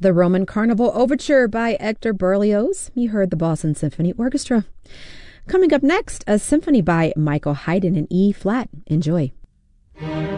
The Roman Carnival Overture by Hector Berlioz. You heard the Boston Symphony Orchestra. Coming up next, a symphony by Michael Haydn in E-flat. Enjoy.